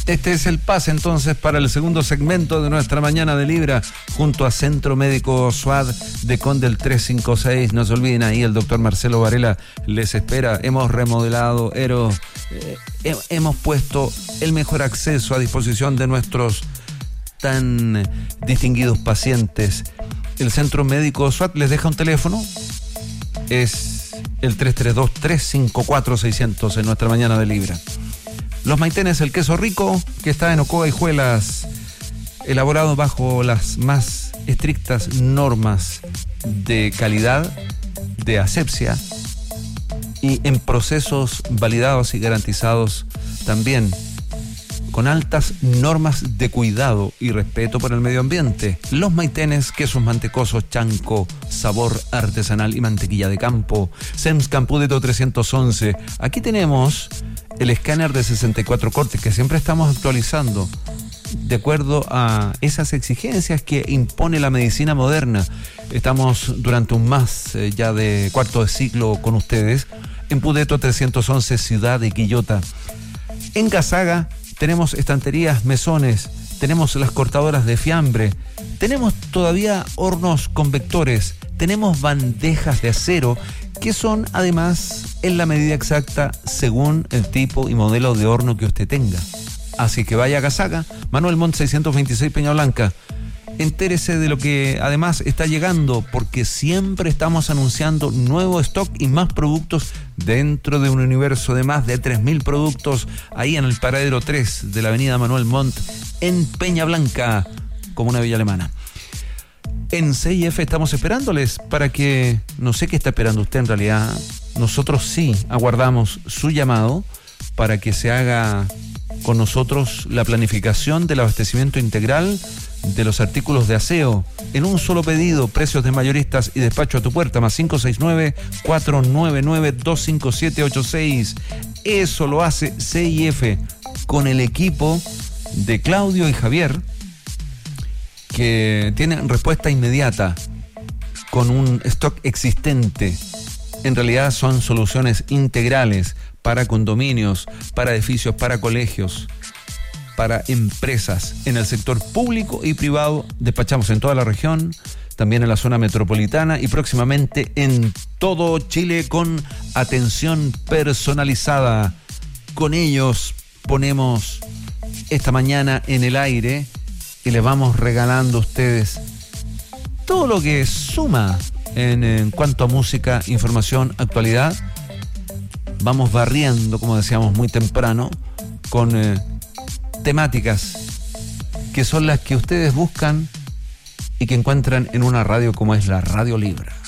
Este es el pase entonces para el segundo segmento de nuestra mañana de Libra, junto a Centro Médico SUAD de Condel 356. No se olviden, ahí el doctor Marcelo Varela les espera. Hemos remodelado, hemos puesto el mejor acceso a disposición de nuestros tan distinguidos pacientes. El Centro Médico SUAD les deja un teléfono, es el 332-354-600 en nuestra mañana de Libra. Los Maitenes, el queso rico, que está en Ocoa y Juelas, elaborado bajo las más estrictas normas de calidad, de asepsia, y en procesos validados y garantizados también, con altas normas de cuidado y respeto por el medio ambiente. Los Maitenes, quesos mantecosos, chanco, sabor artesanal y mantequilla de campo. Sems Campudeto 311. Aquí tenemos el escáner de 64 cortes que siempre estamos actualizando de acuerdo a esas exigencias que impone la medicina moderna. Estamos durante un más ya de cuarto de siglo con ustedes en Pudeto 311, ciudad de Quillota. En Gazaga tenemos estanterías, mesones, tenemos las cortadoras de fiambre, tenemos todavía hornos convectores, tenemos bandejas de acero que son además en la medida exacta según el tipo y modelo de horno que usted tenga. Así que vaya a Gazaga, Manuel Montt 626 Peña Blanca. Entérese de lo que además está llegando, porque siempre estamos anunciando nuevo stock y más productos dentro de un universo de más de 3.000 productos ahí en el paradero 3 de la avenida Manuel Montt en Peña Blanca, Comuna Villa Alemana. En CIF estamos esperándoles para que, no sé qué está esperando usted en realidad, nosotros sí aguardamos su llamado para que se haga con nosotros la planificación del abastecimiento integral de los artículos de aseo en un solo pedido, precios de mayoristas y despacho a tu puerta, más 569-499-25786. Eso lo hace CIF con el equipo de Claudio y Javier, que tienen respuesta inmediata con un stock existente. En realidad son soluciones integrales para condominios, para edificios, para colegios, para empresas en el sector público y privado. Despachamos en toda la región, también en la zona metropolitana y próximamente en todo Chile con atención personalizada. Con ellos ponemos esta mañana en el aire y les vamos regalando a ustedes todo lo que suma en cuanto a música, información, actualidad. Vamos barriendo, como decíamos muy temprano, con temáticas que son las que ustedes buscan y que encuentran en una radio como es la Radio Libra.